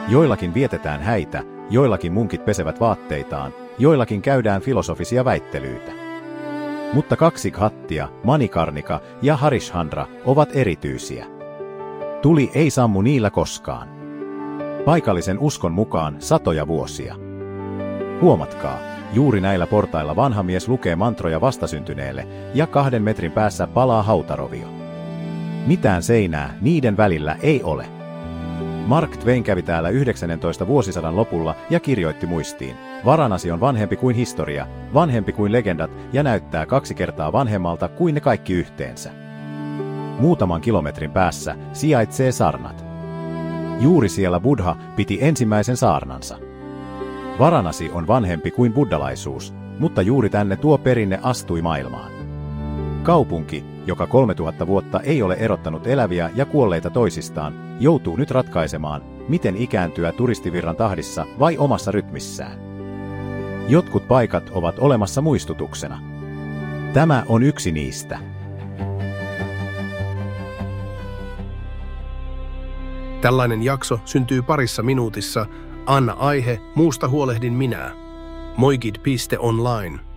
Joillakin vietetään häitä, joillakin munkit pesevät vaatteitaan, joillakin käydään filosofisia väittelyitä. Mutta kaksi Ghattia, Manikarnika ja Harishchandra ovat erityisiä. Tuli ei sammu niillä koskaan. Paikallisen uskon mukaan satoja vuosia. Huomatkaa, juuri näillä portailla vanha mies lukee mantroja vastasyntyneelle ja 2 metrin päässä palaa hautarovio. Mitään seinää niiden välillä ei ole. Mark Twain kävi täällä 19. vuosisadan lopulla ja kirjoitti muistiin. Varanasi on vanhempi kuin historia, vanhempi kuin legendat ja näyttää 2 kertaa vanhemmalta kuin ne kaikki yhteensä. Muutaman kilometrin päässä sijaitsee Sarnath. Juuri siellä Buddha piti ensimmäisen saarnansa. Varanasi on vanhempi kuin buddhalaisuus, mutta juuri tänne tuo perinne astui maailmaan. Kaupunki, joka 3000 vuotta ei ole erottanut eläviä ja kuolleita toisistaan, joutuu nyt ratkaisemaan, miten ikääntyä turistivirran tahdissa vai omassa rytmissään. Jotkut paikat ovat olemassa muistutuksena. Tämä on yksi niistä. Tällainen jakso syntyy parissa minuutissa. Anna aihe, muusta huolehdin minä. Moigid.online